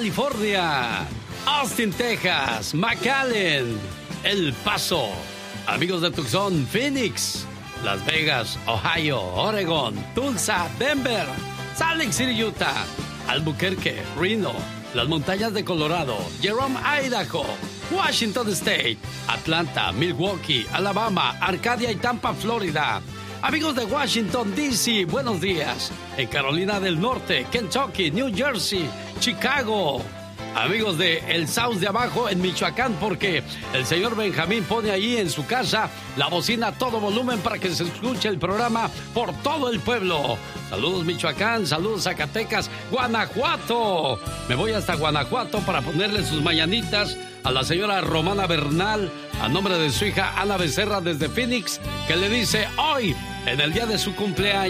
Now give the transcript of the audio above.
California, Austin, Texas, McAllen, El Paso, amigos de Tucson, Phoenix, Las Vegas, Ohio, Oregon, Tulsa, Denver, Salt Lake City, Utah, Albuquerque, Reno, las montañas de Colorado, Jerome, Idaho, Washington State, Atlanta, Milwaukee, Alabama, Arcadia y Tampa, Florida. Amigos de Washington, D.C., buenos días. En Carolina del Norte, Kentucky, New Jersey, Chicago. Amigos de El South de abajo en Michoacán, porque el señor Benjamín pone allí en su casa la bocina a todo volumen para que se escuche el programa por todo el pueblo. Saludos Michoacán, saludos Zacatecas, Guanajuato. Me voy hasta Guanajuato para ponerle sus mañanitas a la señora Romana Bernal, a nombre de su hija Ana Becerra desde Phoenix, que le dice hoy, en el día de su cumpleaños.